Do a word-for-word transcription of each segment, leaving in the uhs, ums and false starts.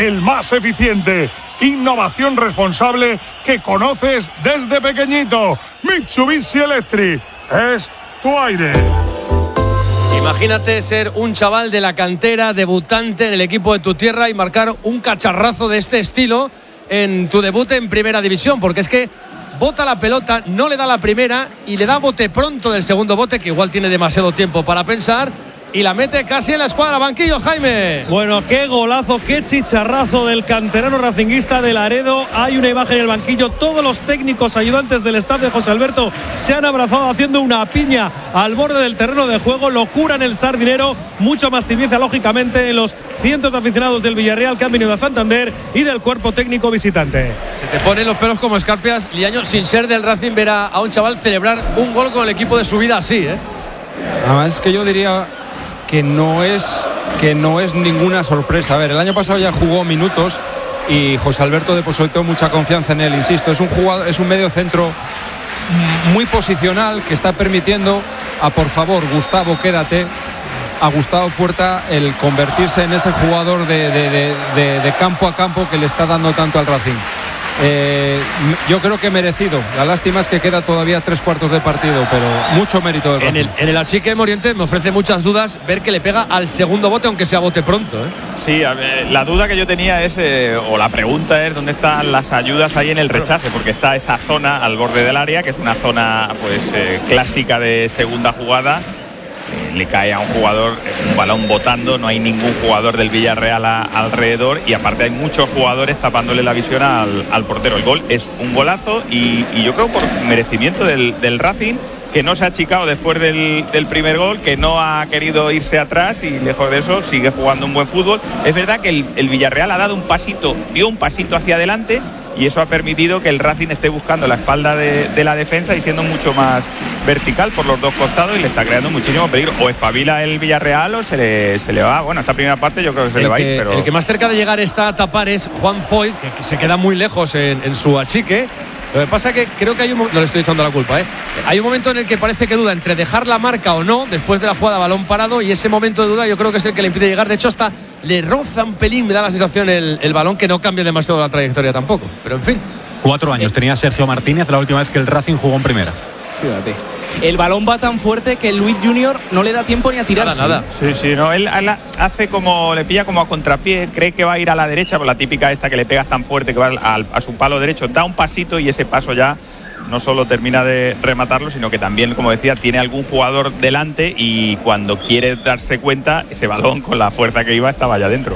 el más eficiente. Innovación responsable que conoces desde pequeñito. Mitsubishi Electric es tu aire. Imagínate ser un chaval de la cantera, debutante en el equipo de tu tierra y marcar un cacharrazo de este estilo en tu debut en primera división, porque es que bota la pelota, no le da la primera y le da bote pronto del segundo bote, que igual tiene demasiado tiempo para pensar, y la mete casi en la escuadra. Banquillo, Jaime. Bueno, qué golazo, qué chicharrazo del canterano racinguista de Laredo. Hay una imagen en el banquillo. Todos los técnicos ayudantes del staff de José Alberto se han abrazado haciendo una piña al borde del terreno de juego. Locura en el Sardinero. Mucho más tibieza, lógicamente, en los cientos de aficionados del Villarreal que han venido a Santander y del cuerpo técnico visitante. Se te ponen los pelos como escarpias, Liaño, sin ser del Racing, ver a, a un chaval celebrar un gol con el equipo de su vida así, ¿eh? Además, es que yo diría que no es que no es ninguna sorpresa. A ver, el año pasado ya jugó minutos y José Alberto depositó mucha confianza en él, insisto, es un jugador, es un medio centro muy posicional que está permitiendo a, por favor, Gustavo, quédate, a Gustavo Puerta el convertirse en ese jugador de, de, de, de, de campo a campo que le está dando tanto al Racing. Eh, yo creo que merecido. La lástima es que queda todavía tres cuartos de partido, pero mucho mérito del Racing. En el, en el achique Morientes me ofrece muchas dudas ver que le pega al segundo bote, aunque sea bote pronto, ¿eh? Sí, a ver, la duda que yo tenía es, eh, o la pregunta es, ¿dónde están las ayudas ahí en el rechace? Porque está esa zona al borde del área, que es una zona pues eh, clásica de segunda jugada. Le cae a un jugador un balón botando, no hay ningún jugador del Villarreal a, alrededor, y aparte hay muchos jugadores tapándole la visión al, al portero. El gol es un golazo y, y yo creo por merecimiento del, del Racing, que no se ha achicado después del, del primer gol, que no ha querido irse atrás y lejos de eso sigue jugando un buen fútbol. Es verdad que el, el Villarreal ha dado un pasito, dio un pasito hacia adelante, y eso ha permitido que el Racing esté buscando la espalda de, de la defensa y siendo mucho más vertical por los dos costados, y le está creando muchísimo peligro. O espabila el Villarreal o se le, se le va. Bueno, esta primera parte yo creo que se el le va que, a ir, pero... El que más cerca de llegar está a tapar es Juan Foyt, que, que se queda muy lejos en, en su achique. Lo que pasa es que creo que hay un... No le estoy echando la culpa, ¿eh? Hay un momento en el que parece que duda entre dejar la marca o no después de la jugada balón parado, y ese momento de duda yo creo que es el que le impide llegar. De hecho, hasta le roza un pelín, me da la sensación el, el balón, que no cambia demasiado la trayectoria tampoco. Pero en fin. Cuatro años tenía Sergio Martínez la última vez que el Racing jugó en primera. Fíjate. El balón va tan fuerte que Luis Junior no le da tiempo ni a tirarse. Nada, nada. Sí, sí, no, él, él hace como, le pilla como a contrapié, cree que va a ir a la derecha, por la típica esta que le pegas tan fuerte que va a, a su palo derecho, da un pasito y ese paso ya no solo termina de rematarlo, sino que también, como decía, tiene algún jugador delante, y cuando quiere darse cuenta, ese balón con la fuerza que iba estaba ya dentro.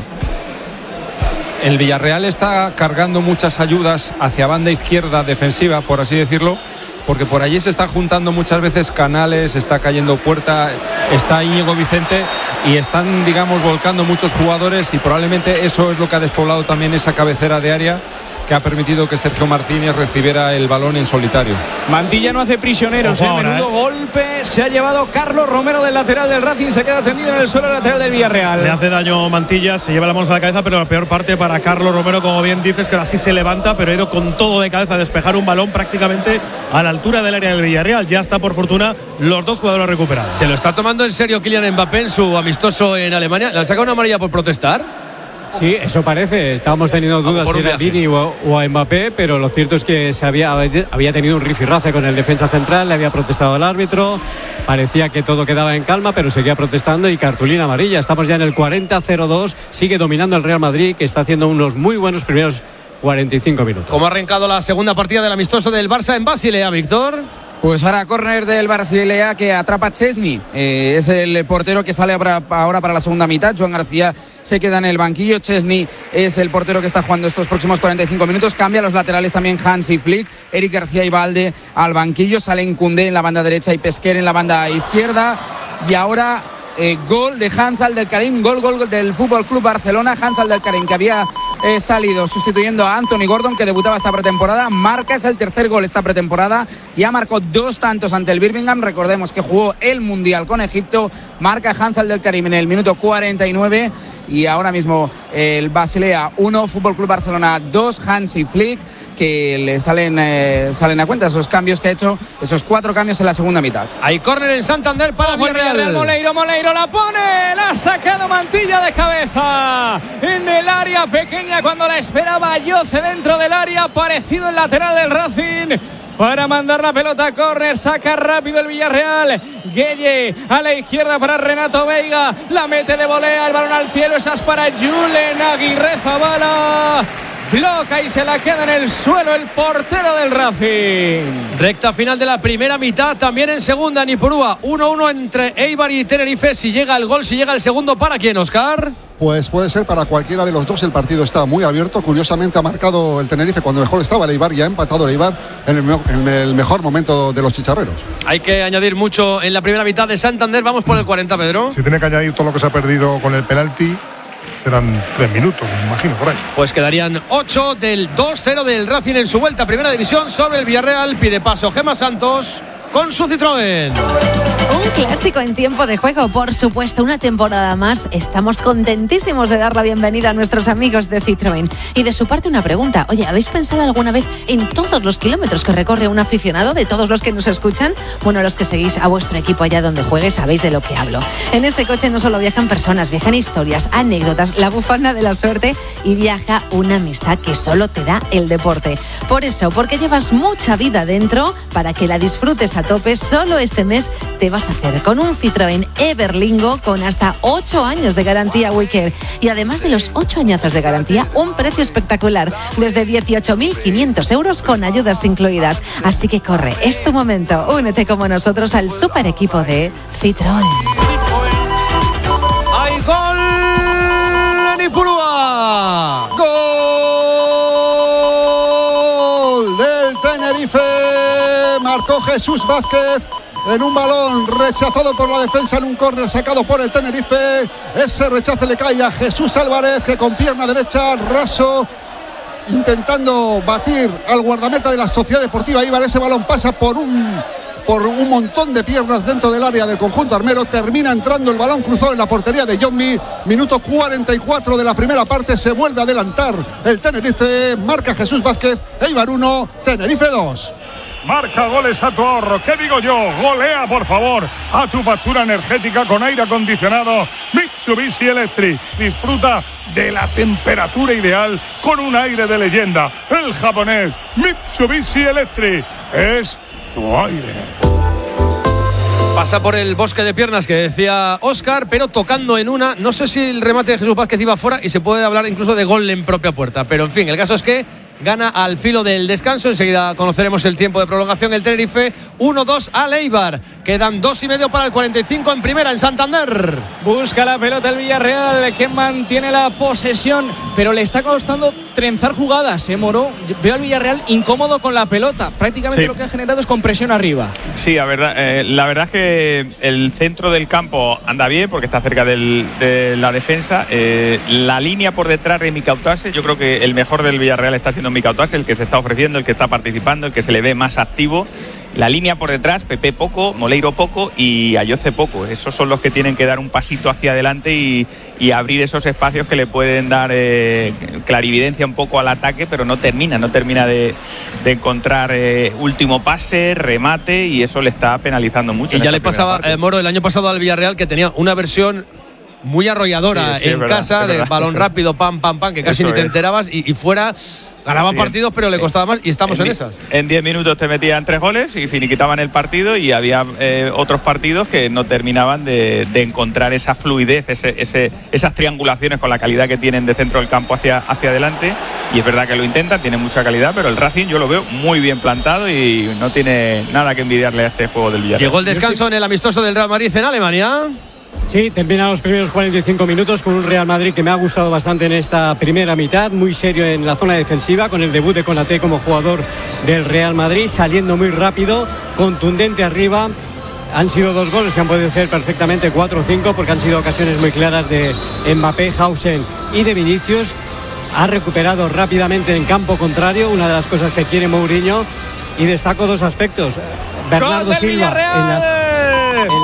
El Villarreal está cargando muchas ayudas hacia banda izquierda defensiva, por así decirlo, porque por allí se están juntando muchas veces Canales, está cayendo Puerta, está Íñigo Vicente, y están, digamos, volcando muchos jugadores, y probablemente eso es lo que ha despoblado también esa cabecera de área que ha permitido que Sergio Martínez recibiera el balón en solitario. Mantilla no hace prisioneros, ¿eh? Menudo eh. golpe se ha llevado Carlos Romero del lateral del Racing, se queda tendido en el suelo lateral del Villarreal. Le hace daño Mantilla, se lleva la mano a la cabeza, pero la peor parte para Carlos Romero, como bien dices, que ahora sí se levanta, pero ha ido con todo de cabeza a despejar un balón prácticamente a la altura del área del Villarreal. Ya está, por fortuna, los dos jugadores recuperados. Se lo está tomando en serio Kylian Mbappé en su amistoso en Alemania. ¿Le ha sacado una amarilla por protestar? Sí, eso parece. Estábamos teniendo dudas si era Vini o, o a Mbappé, pero lo cierto es que se había, había tenido un rifirrafe con el defensa central, le había protestado al árbitro, parecía que todo quedaba en calma, pero seguía protestando, y cartulina amarilla. Estamos ya en el cuarenta cero dos, sigue dominando el Real Madrid, que está haciendo unos muy buenos primeros cuarenta y cinco minutos. ¿Cómo ha arrancado la segunda partida del amistoso del Barça en Basilea, Víctor? Pues ahora córner del Basilea que atrapa Chesney, eh, es el portero que sale ahora para la segunda mitad. Joan García se queda en el banquillo, Chesney es el portero que está jugando estos próximos cuarenta y cinco minutos. Cambia los laterales también Hansi Flick, Eric García y Valde al banquillo, salen Koundé en la banda derecha y Pesquer en la banda izquierda. Y ahora eh, gol de Hans Abdelkarim, gol, gol del Fútbol Club Barcelona. Hans Abdelkarim, que había eh, salido sustituyendo a Anthony Gordon, que debutaba esta pretemporada, marca, es el tercer gol esta pretemporada, ya marcó dos tantos ante el Birmingham. Recordemos que jugó el Mundial con Egipto. Marca Hans Abdelkarim en el minuto cuarenta y nueve, y ahora mismo el Basilea uno, Fútbol Club Barcelona dos, Hansi Flick. que le salen, eh, salen a cuenta esos cambios que ha hecho, esos cuatro cambios en la segunda mitad. Hay córner en Santander para Villarreal. Moleiro, Moleiro la pone, la ha sacado Mantilla de cabeza en el área pequeña cuando la esperaba Yoce dentro del área, aparecido el lateral del Racing para mandar la pelota a córner. Saca rápido el Villarreal. Gueye a la izquierda para Renato Veiga, la mete de volea, el balón al cielo, esa es para Julen Aguirre Zabala. Bloca y se la queda en el suelo el portero del Racing. Recta final de la primera mitad, también en segunda en Ipurúa. uno uno entre Eibar y Tenerife. Si llega el gol, si llega el segundo, ¿para quién, Óscar? Pues puede ser para cualquiera de los dos. El partido está muy abierto. Curiosamente ha marcado el Tenerife cuando mejor estaba el Eibar y ha empatado el Eibar en el, me- en el mejor momento de los chicharreros. Hay que añadir mucho en la primera mitad de Santander. Vamos por el cuarenta, Pedro. Si tiene que añadir todo lo que se ha perdido con el penalti, serán tres minutos, me imagino, por ahí. Pues quedarían ocho del dos cero del Racing en su vuelta a primera división sobre el Villarreal. Pide paso Gemma Santos con su Citroën. Un clásico en tiempo de juego, por supuesto, una temporada más. Estamos contentísimos de dar la bienvenida a nuestros amigos de Citroën. Y de su parte una pregunta. Oye, ¿habéis pensado alguna vez en todos los kilómetros que recorre un aficionado, de todos los que nos escuchan? Bueno, los que seguís a vuestro equipo allá donde juegue sabéis de lo que hablo. En ese coche no solo viajan personas, viajan historias, anécdotas, la bufanda de la suerte y viaja una amistad que solo te da el deporte. Por eso, porque llevas mucha vida dentro, para que la disfrutes a tope, solo este mes te vas a hacer con un Citroën Everlingo con hasta ocho años de garantía Wicker. Y además de los ocho añazos de garantía, un precio espectacular, desde dieciocho mil quinientos euros con ayudas incluidas. Así que corre, es tu momento. Únete como nosotros al super equipo de Citroën. ¡Hay gol en Ipurúa! ¡Gol del Tenerife! Marcó Jesús Vázquez en un balón rechazado por la defensa en un córner sacado por el Tenerife. Ese rechace le cae a Jesús Álvarez, que con pierna derecha, raso, intentando batir al guardameta de la Sociedad Deportiva Eibar. Ese balón pasa por un por un montón de piernas dentro del área del conjunto armero. Termina entrando el balón cruzado en la portería de Jonmi. Minuto cuarenta y cuatro de la primera parte. Se vuelve a adelantar el Tenerife. Marca Jesús Vázquez. Eibar uno, Tenerife dos. Marca goles a tu ahorro. ¿Qué digo yo? Golea, por favor, a tu factura energética con aire acondicionado Mitsubishi Electric. Disfruta de la temperatura ideal con un aire de leyenda. El japonés Mitsubishi Electric es tu aire. Pasa por el bosque de piernas que decía Óscar, pero tocando en una. No sé si el remate de Jesús Vázquez iba fuera y se puede hablar incluso de gol en propia puerta. Pero en fin, el caso es que gana al filo del descanso. Enseguida conoceremos el tiempo de prolongación. El Tenerife uno dos al Eibar. Quedan dos y medio para el cuarenta y cinco en primera en Santander. Busca la pelota el Villarreal, que mantiene la posesión, pero le está costando trenzar jugadas, ¿eh, Moro? Veo al Villarreal incómodo con la pelota. Prácticamente sí. Lo que ha generado es compresión arriba. Sí, la verdad, eh, la verdad es que el centro del campo anda bien porque está cerca del, de la defensa. Eh, la línea por detrás de Mika Outase, yo creo que el mejor del Villarreal está siendo Mika Outase, el que se está ofreciendo, el que está participando, el que se le ve más activo. La línea por detrás, Pepe poco, Moleiro poco y Ayoce poco. Esos son los que tienen que dar un pasito hacia adelante y, y abrir esos espacios que le pueden dar eh, clarividencia un poco al ataque, pero no termina, no termina de, de encontrar eh, último pase, remate, y eso le está penalizando mucho. Y ya le pasaba, eh, Moro, el año pasado al Villarreal, que tenía una versión muy arrolladora, sí, sí, en verdad, casa, de balón rápido, pam, pam, pam, que casi eso ni te es. enterabas, y, y fuera... Ganaba sí, partidos, pero le costaba más, y estamos en, en esas. En diez minutos te metían tres goles y finiquitaban el partido, y había eh, otros partidos que no terminaban de, de encontrar esa fluidez, ese, ese, esas triangulaciones con la calidad que tienen de centro del campo hacia, hacia adelante. Y es verdad que lo intentan, tienen mucha calidad, pero el Racing yo lo veo muy bien plantado y no tiene nada que envidiarle a este juego del Villarreal. Llegó el descanso en el amistoso del Real Madrid en Alemania. Sí, terminan los primeros cuarenta y cinco minutos con un Real Madrid que me ha gustado bastante en esta primera mitad, muy serio en la zona defensiva, con el debut de Konaté como jugador del Real Madrid, saliendo muy rápido, contundente arriba. Han sido dos goles, se han podido ser perfectamente cuatro o cinco, porque han sido ocasiones muy claras de Mbappé, Hausen y de Vinicius. Ha recuperado rápidamente en campo contrario, una de las cosas que quiere Mourinho, y destaco dos aspectos. Bernardo Silva en las